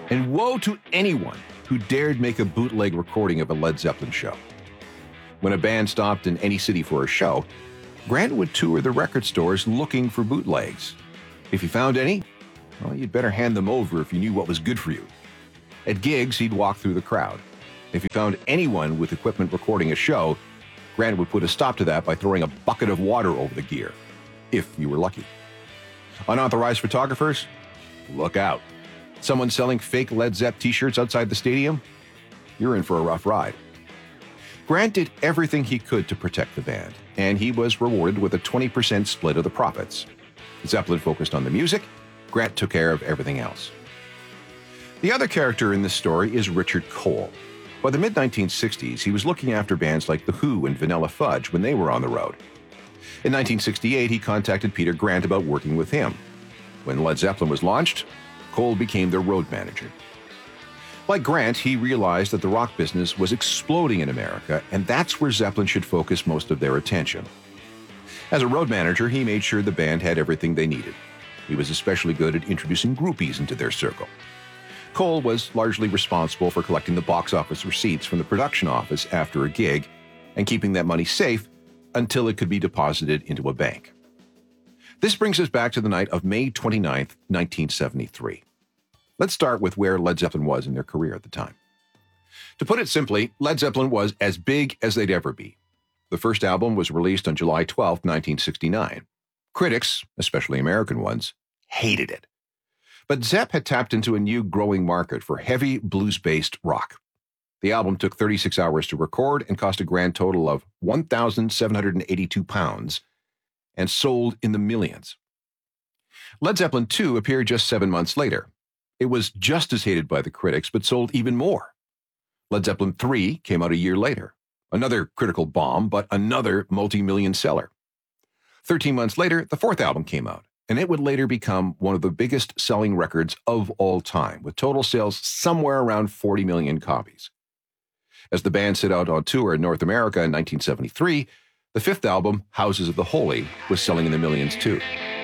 And woe to anyone who dared make a bootleg recording of a Led Zeppelin show. When a band stopped in any city for a show, Grant would tour the record stores looking for bootlegs. If he found any, well, you'd better hand them over if you knew what was good for you. At gigs, he'd walk through the crowd. If he found anyone with equipment recording a show, Grant would put a stop to that by throwing a bucket of water over the gear, if you were lucky. Unauthorized photographers? Look out. Someone selling fake Led Zepp t-shirts outside the stadium? You're in for a rough ride. Grant did everything he could to protect the band, and he was rewarded with a 20% split of the profits. Zeppelin focused on the music, Grant took care of everything else. The other character in this story is Richard Cole. By the mid-1960s, he was looking after bands like The Who and Vanilla Fudge when they were on the road. In 1968, he contacted Peter Grant about working with him. When Led Zeppelin was launched, Cole became their road manager. Like Grant, he realized that the rock business was exploding in America, and that's where Zeppelin should focus most of their attention. As a road manager, he made sure the band had everything they needed. He was especially good at introducing groupies into their circle. Cole was largely responsible for collecting the box office receipts from the production office after a gig and keeping that money safe until it could be deposited into a bank. This brings us back to the night of May 29, 1973. Let's start with where Led Zeppelin was in their career at the time. To put it simply, Led Zeppelin was as big as they'd ever be. The first album was released on July 12, 1969. Critics, especially American ones, hated it. But Zepp had tapped into a new growing market for heavy blues-based rock. The album took 36 hours to record and cost a grand total of £1,782 and sold in the millions. Led Zeppelin II appeared just 7 months later. It was just as hated by the critics, but sold even more. Led Zeppelin III came out a year later. Another critical bomb, but another multi-million seller. 13 months later, the fourth album came out, and it would later become one of the biggest selling records of all time, with total sales somewhere around 40 million copies. As the band set out on tour in North America in 1973, the fifth album, Houses of the Holy, was selling in the millions too.